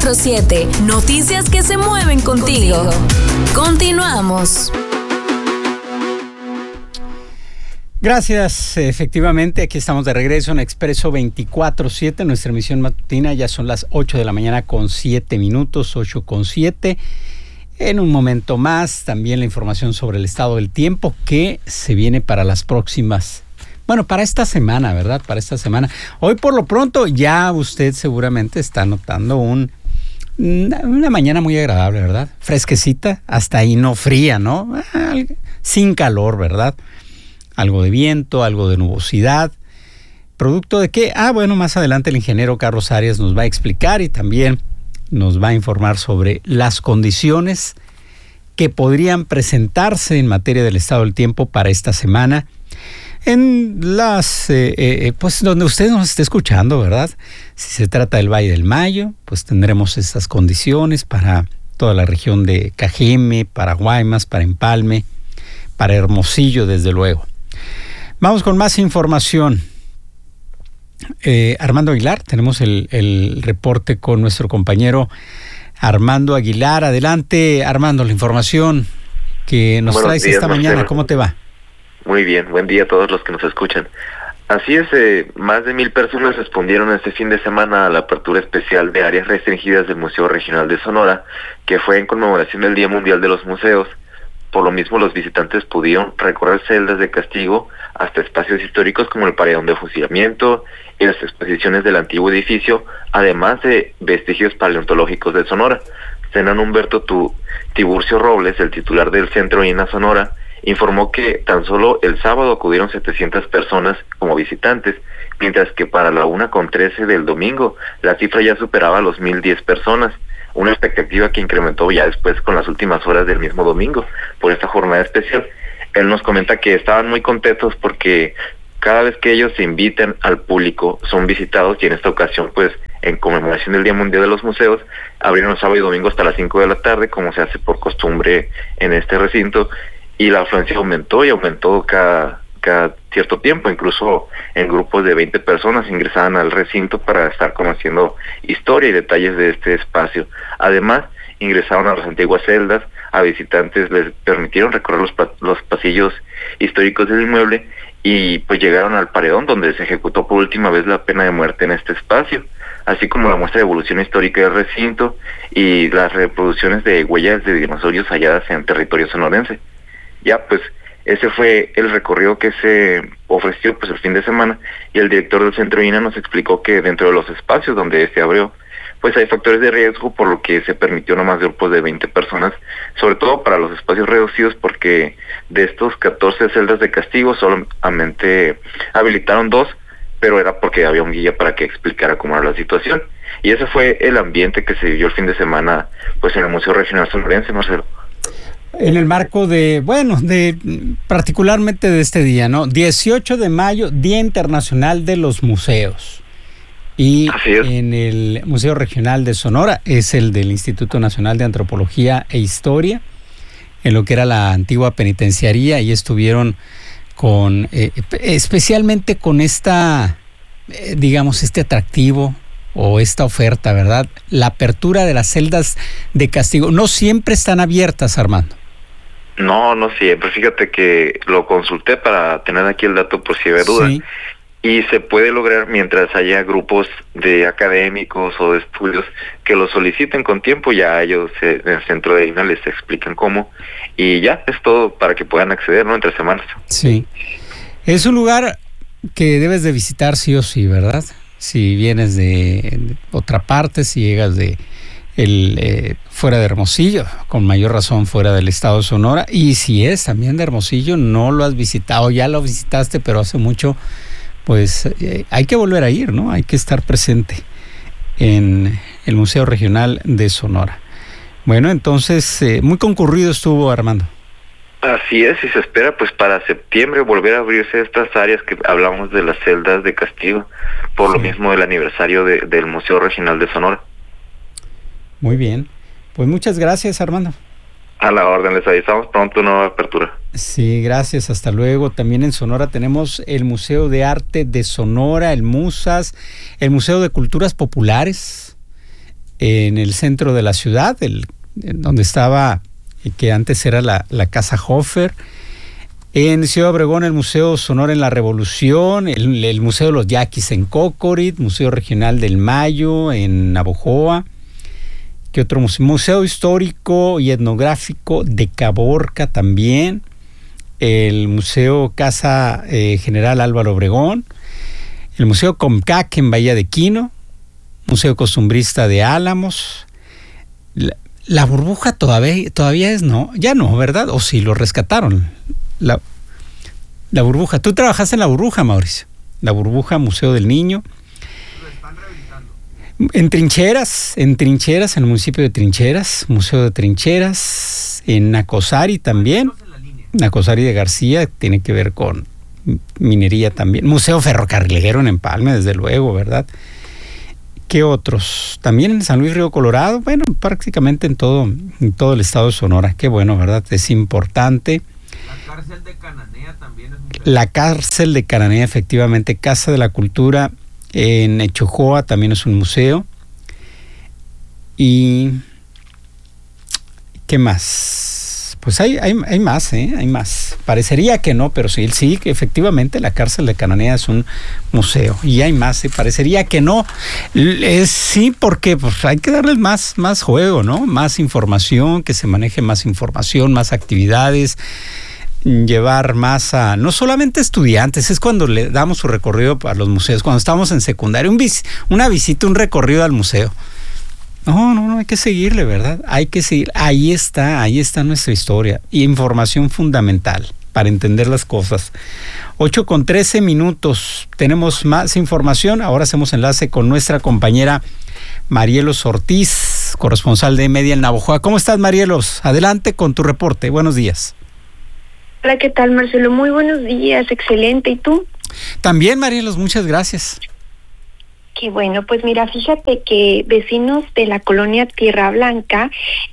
24/7. Noticias que se mueven contigo. Continuamos. Gracias, efectivamente, aquí estamos de regreso en Expreso 24/7, nuestra emisión matutina. Ya son las 8 de la mañana con 7 minutos, 8:07. En un momento más, también la información sobre el estado del tiempo que se viene para las próximas, para esta semana, ¿verdad? Para esta semana. Hoy por lo pronto ya usted seguramente está notando una mañana muy agradable, ¿verdad? Fresquecita, hasta ahí no fría, ¿no? Sin calor, ¿verdad? Algo de viento, algo de nubosidad. ¿Producto de qué? Más adelante el ingeniero Carlos Arias nos va a explicar y también nos va a informar sobre las condiciones que podrían presentarse en materia del estado del tiempo para esta semana en las, donde usted nos esté escuchando, ¿verdad? Si se trata del Valle del Mayo, pues tendremos estas condiciones para toda la región de Cajeme, para Guaymas, para Empalme, para Hermosillo, desde luego. Vamos con más información. Armando Aguilar, tenemos el reporte con nuestro compañero Armando Aguilar. Adelante, Armando, la información que nos traes esta mañana. ¿Cómo te va? Muy bien, buen día a todos los que nos escuchan. Así es, más de 1,000 personas respondieron este fin de semana a la apertura especial de áreas restringidas del Museo Regional de Sonora, que fue en conmemoración del Día Mundial de los Museos. Por lo mismo, los visitantes pudieron recorrer celdas de castigo hasta espacios históricos como el Paredón de Fusilamiento y las exposiciones del antiguo edificio, además de vestigios paleontológicos de Sonora. Senan Humberto Tiburcio Robles, el titular del Centro INAH Sonora, informó que tan solo el sábado acudieron 700 personas como visitantes, mientras que para la 1:13 del domingo la cifra ya superaba los 1,010 personas. Una expectativa que incrementó ya después con las últimas horas del mismo domingo por esta jornada especial. Él nos comenta que estaban muy contentos porque cada vez que ellos se invitan al público son visitados, y en esta ocasión, pues, en conmemoración del Día Mundial de los Museos, abrieron sábado y domingo hasta las 5 de la tarde, como se hace por costumbre en este recinto, y la afluencia aumentó cada cierto tiempo. Incluso en grupos de 20 personas ingresaban al recinto para estar conociendo historia y detalles de este espacio. Además, ingresaron a las antiguas celdas, a visitantes les permitieron recorrer los pasillos históricos del inmueble y pues llegaron al paredón donde se ejecutó por última vez la pena de muerte en este espacio, así como la muestra de evolución histórica del recinto y las reproducciones de huellas de dinosaurios halladas en territorio sonorense. Ya pues ese fue el recorrido que se ofreció pues el fin de semana, y el director del Centro INAH nos explicó que dentro de los espacios donde se abrió pues hay factores de riesgo, por lo que se permitió nomás grupos de 20 personas, sobre todo para los espacios reducidos, porque de estos 14 celdas de castigo solamente habilitaron 2, pero era porque había un guía para que explicara cómo era la situación. Y ese fue el ambiente que se vivió el fin de semana pues en el Museo Regional Sonorense, Marcelo. En el marco de particularmente de este día, ¿no? 18 de mayo, Día Internacional de los Museos. Y en el Museo Regional de Sonora es el del Instituto Nacional de Antropología e Historia, en lo que era la antigua penitenciaría, y estuvieron con, especialmente con esta, este atractivo o esta oferta, ¿verdad? La apertura de las celdas de castigo. No siempre están abiertas, Armando. No siempre. Fíjate que lo consulté para tener aquí el dato por si había duda. Sí. Y se puede lograr mientras haya grupos de académicos o de estudios que lo soliciten con tiempo. Ya ellos en el centro de INAH les explican cómo, y ya es todo para que puedan acceder, ¿no? Entre semanas. Sí. Es un lugar que debes de visitar sí o sí, ¿verdad? Si vienes de otra parte, si llegas de fuera de Hermosillo, con mayor razón fuera del estado de Sonora, y si es también de Hermosillo, no lo has visitado, ya lo visitaste, pero hace mucho, pues hay que volver a ir, ¿no? Hay que estar presente en el Museo Regional de Sonora. Bueno, entonces, muy concurrido estuvo, Armando. Así es, y se espera pues para septiembre volver a abrirse estas áreas que hablamos de las celdas de castigo, por lo mismo del aniversario del Museo Regional de Sonora. Muy bien, pues muchas gracias, Armando. A la orden, les avisamos pronto una nueva apertura. Sí, gracias, hasta luego. También en Sonora tenemos el Museo de Arte de Sonora, el MUSAS, el Museo de Culturas Populares, en el centro de la ciudad, donde estaba, que antes era la Casa Hofer. En Ciudad Obregón, el Museo Sonora en la Revolución, el Museo de los Yaquis en Cocorit, Museo Regional del Mayo en Navojoa. ¿Qué otro museo? Museo Histórico y Etnográfico de Caborca también. El Museo Casa General Álvaro Obregón. El Museo Comcac en Bahía de Quino. Museo Costumbrista de Álamos. La Burbuja todavía es, ¿no? Ya no, ¿verdad? O sí, lo rescataron. La Burbuja. Tú trabajaste en La Burbuja, Mauricio. La Burbuja, Museo del Niño. Lo están rehabilitando. En Trincheras, en el municipio de Trincheras, Museo de Trincheras. En Nacosari también. Nacosari de García, tiene que ver con minería también. Museo Ferrocarrilero en Empalme, desde luego, ¿verdad? ¿Qué otros? También en San Luis Río Colorado, bueno, prácticamente en todo el estado de Sonora. Qué bueno, ¿verdad? Es importante. La cárcel de Cananea también es un... La cárcel de Cananea, efectivamente. Casa de la Cultura en Echojoa también es un museo. ¿Y qué más? Pues hay más, hay más. Parecería que no, pero sí, que efectivamente la cárcel de Cananea es un museo. Y hay más, parecería que no. Sí, porque pues, hay que darles más juego, ¿no? Más información, que se maneje más información, más actividades, llevar más a, no solamente estudiantes, es cuando le damos su recorrido a los museos, cuando estamos en secundaria, una visita, un recorrido al museo. No, hay que seguirle, ¿verdad? Hay que seguir. Ahí está nuestra historia. Y información fundamental para entender las cosas. 8:13. Tenemos más información. Ahora hacemos enlace con nuestra compañera Marielos Ortiz, corresponsal de Media en Navojoa. ¿Cómo estás, Marielos? Adelante con tu reporte. Buenos días. Hola, ¿qué tal, Marcelo? Muy buenos días. Excelente. ¿Y tú? También, Marielos, muchas gracias. Qué bueno, pues mira, fíjate que vecinos de la colonia Tierra Blanca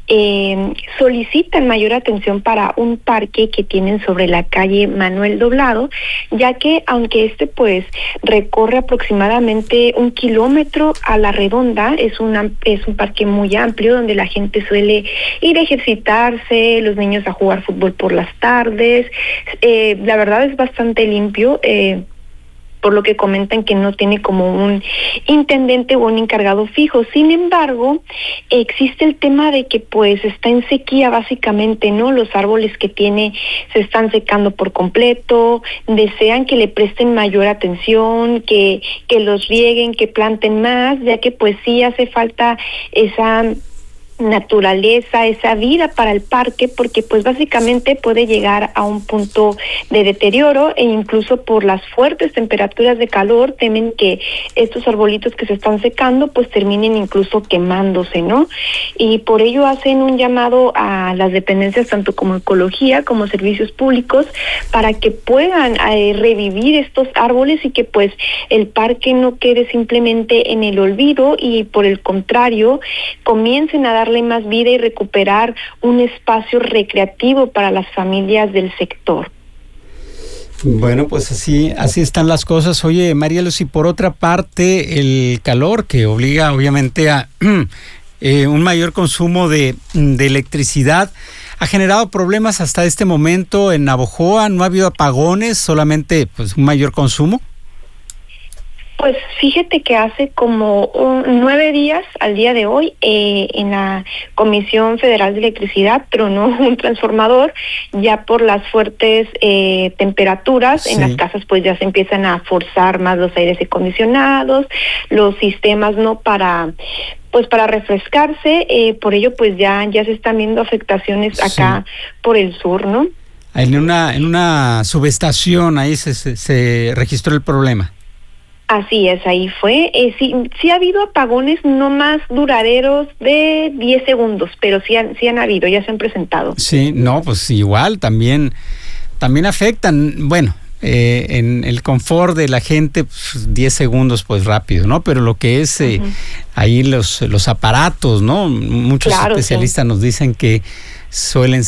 solicitan mayor atención para un parque que tienen sobre la calle Manuel Doblado, ya que aunque pues recorre aproximadamente 1 kilómetro a la redonda, es un parque muy amplio donde la gente suele ir a ejercitarse, los niños a jugar fútbol por las tardes. La verdad es bastante limpio. Por lo que comentan que no tiene como un intendente o un encargado fijo. Sin embargo, existe el tema de que pues está en sequía básicamente, ¿no? Los árboles que tiene se están secando por completo, desean que le presten mayor atención, que los rieguen, que planten más, ya que pues sí hace falta esa naturaleza, esa vida para el parque, porque pues básicamente puede llegar a un punto de deterioro e incluso por las fuertes temperaturas de calor temen que estos arbolitos que se están secando pues terminen incluso quemándose, ¿no? Y por ello hacen un llamado a las dependencias tanto como ecología como servicios públicos para que puedan revivir estos árboles y que pues el parque no quede simplemente en el olvido y por el contrario comiencen a dar más vida y recuperar un espacio recreativo para las familias del sector. Bueno, pues así están las cosas. Oye, Marielos, y por otra parte, el calor que obliga obviamente a un mayor consumo de electricidad ha generado problemas hasta este momento en Navojoa. No ha habido apagones, solamente pues un mayor consumo. Pues fíjate que hace como 9 días al día de hoy en la Comisión Federal de Electricidad tronó un transformador ya por las fuertes temperaturas. Sí. En las casas pues ya se empiezan a forzar más los aires acondicionados, los sistemas no para refrescarse, por ello pues ya se están viendo afectaciones acá por el sur, ¿no? En una subestación ahí se registró el problema. Así es, ahí fue. Sí ha habido apagones no más duraderos de 10 segundos, pero sí han habido, ya se han presentado. Sí, no, pues igual, también afectan, bueno, en el confort de la gente, pues 10 segundos, pues rápido, ¿no? Pero lo que es ahí los aparatos, ¿no? Muchos especialistas nos dicen que suelen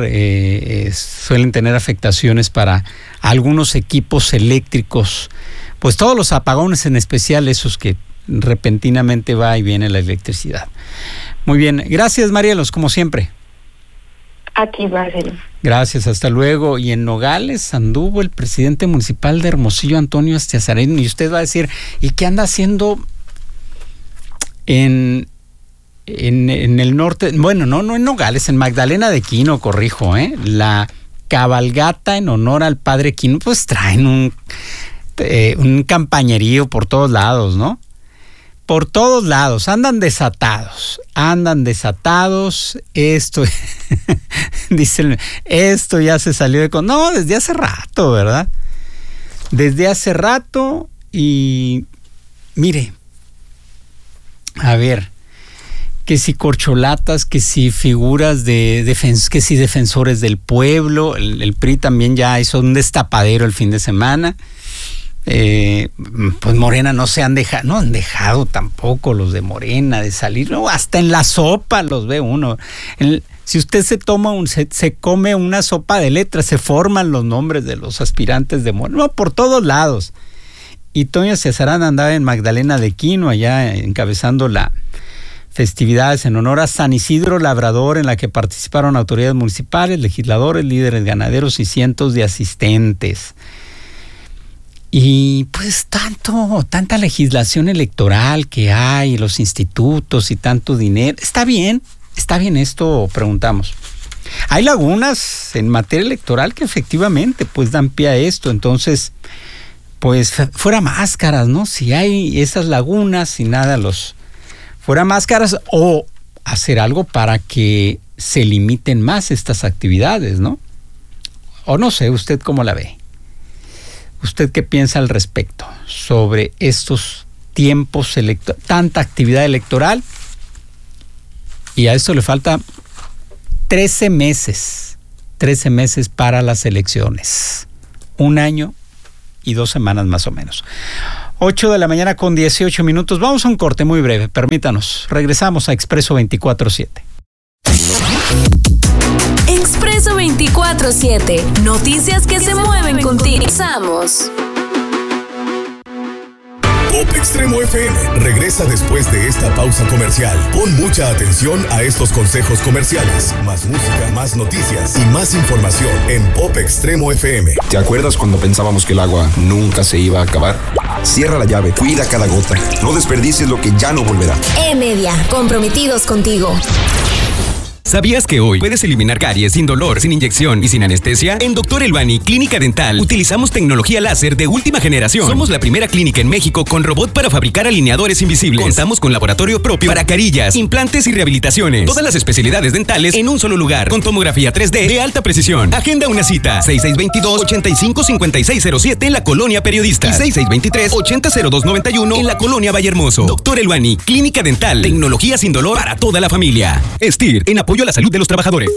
tener afectaciones para algunos equipos eléctricos. Pues todos los apagones, en especial esos que repentinamente va y viene la electricidad. Muy bien, gracias Marielos, como siempre. Aquí va, Marcelo. Gracias, hasta luego. Y en Nogales anduvo el presidente municipal de Hermosillo, Antonio Astiazarén, y usted va a decir, ¿y qué anda haciendo en el norte? Bueno, no en Nogales, en Magdalena de Quino, corrijo, la cabalgata en honor al padre Quino, pues traen un campañerío por todos lados, ¿no? Por todos lados, andan desatados, esto, dicen, esto ya se salió de no, desde hace rato, ¿verdad? Desde hace rato, y mire, a ver, que si corcholatas, que si figuras que si defensores del pueblo, el PRI también ya hizo un destapadero el fin de semana. Pues Morena no han dejado tampoco los de Morena de salir, no, hasta en la sopa los ve uno. Si usted se come una sopa de letras, se forman los nombres de los aspirantes de Morena, no, por todos lados. Y Toño Cesarán andaba en Magdalena de Quino, allá encabezando las festividades en honor a San Isidro Labrador, en la que participaron autoridades municipales, legisladores, líderes ganaderos y cientos de asistentes. Y pues tanta legislación electoral que hay, los institutos y tanto dinero. ¿Está bien esto? Preguntamos. Hay lagunas en materia electoral que efectivamente pues dan pie a esto. Entonces, pues fuera máscaras, ¿no? Si hay esas lagunas y nada, fuera máscaras, o hacer algo para que se limiten más estas actividades, ¿no? O no sé, ¿usted cómo la ve? ¿Usted qué piensa al respecto sobre estos tiempos, tanta actividad electoral? Y a esto le falta 13 meses para las elecciones. 1 año y 2 semanas más o menos. 8 de la mañana con 18 minutos. Vamos a un corte muy breve, permítanos. Regresamos a Expreso 24/7. Expreso 24/7. Noticias que se mueven contigo. Empezamos. Pop Extremo FM regresa después de esta pausa comercial. Pon mucha atención a estos consejos comerciales. Más música, más noticias y más información en Pop Extremo FM. ¿Te acuerdas cuando pensábamos que el agua nunca se iba a acabar? Cierra la llave, cuida cada gota. No desperdicies lo que ya no volverá. E-Media, comprometidos contigo. ¿Sabías que hoy puedes eliminar caries sin dolor, sin inyección y sin anestesia? En Dr. Elbani Clínica Dental utilizamos tecnología láser de última generación. Somos la primera clínica en México con robot para fabricar alineadores invisibles. Contamos con laboratorio propio para carillas, implantes y rehabilitaciones. Todas las especialidades dentales en un solo lugar, con tomografía 3D de alta precisión. Agenda una cita, 6622-855607 en la Colonia Periodista y 6623-800291 en la Colonia Vallehermoso. Dr. Elbani Clínica Dental, tecnología sin dolor para toda la familia. STIR, en apoyo a la salud de los trabajadores.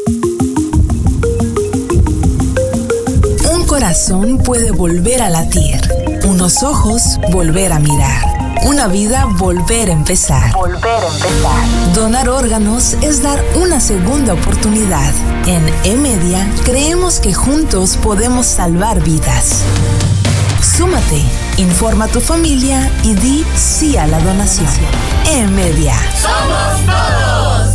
Un corazón puede volver a latir, unos ojos volver a mirar, una vida volver a empezar. Donar órganos es dar una segunda oportunidad. En E-Media creemos que juntos podemos salvar vidas. Súmate, informa a tu familia y di sí a la donación. E-Media. ¡Somos todos!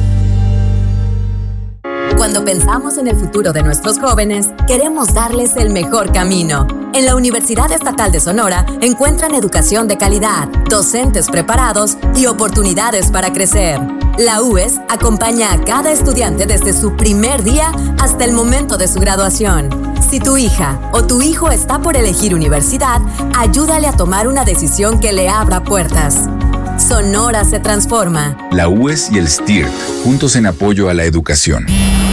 Cuando pensamos en el futuro de nuestros jóvenes, queremos darles el mejor camino. En la Universidad Estatal de Sonora encuentran educación de calidad, docentes preparados y oportunidades para crecer. La UES acompaña a cada estudiante desde su primer día hasta el momento de su graduación. Si tu hija o tu hijo está por elegir universidad, ayúdale a tomar una decisión que le abra puertas. Sonora se transforma. La UES y el STIR, juntos en apoyo a la educación.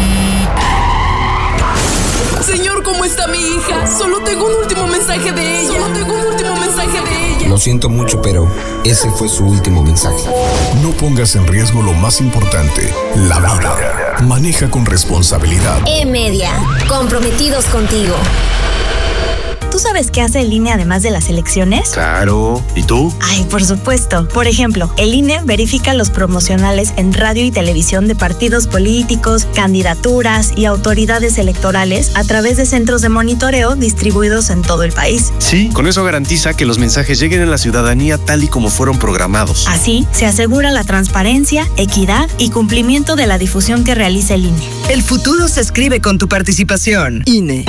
Señor, ¿cómo está mi hija? Solo tengo un último mensaje de ella. Lo siento mucho, pero ese fue su último mensaje. No pongas en riesgo lo más importante, la vida. Maneja con responsabilidad. E-Media, comprometidos contigo. ¿tú sabes qué hace el INE además de las elecciones? Claro. ¿Y tú? Ay, por supuesto. Por ejemplo, el INE verifica los promocionales en radio y televisión de partidos políticos, candidaturas y autoridades electorales a través de centros de monitoreo distribuidos en todo el país. Sí, con eso garantiza que los mensajes lleguen a la ciudadanía tal y como fueron programados. Así, se asegura la transparencia, equidad y cumplimiento de la difusión que realiza el INE. El futuro se escribe con tu participación. INE.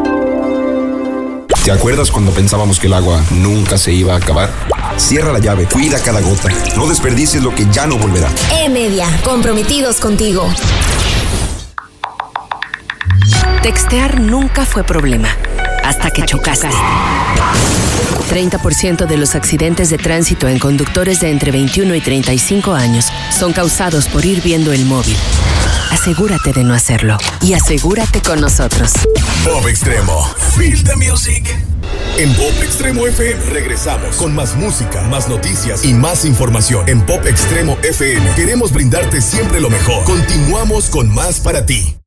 ¿Te acuerdas cuando pensábamos que el agua nunca se iba a acabar? Cierra la llave, cuida cada gota. No desperdicies lo que ya no volverá. E-Media, comprometidos contigo. Textear nunca fue problema, hasta que chocaste. 30% de los accidentes de tránsito en conductores de entre 21 y 35 años son causados por ir viendo el móvil. Asegúrate de no hacerlo y asegúrate con nosotros. Pop Extremo, Feel the Music. En Pop Extremo FM regresamos con más música, más noticias y más información. En Pop Extremo FM queremos brindarte siempre lo mejor. Continuamos con más para ti.